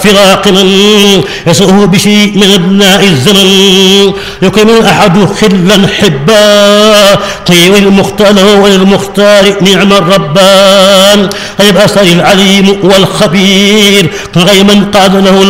فراق من يسوء بشيء من ابناء الزمن يكون احد خلا حبا طيب المختار وللمختار نعم الربان. هيبقى العليم والخبير غير من قاد له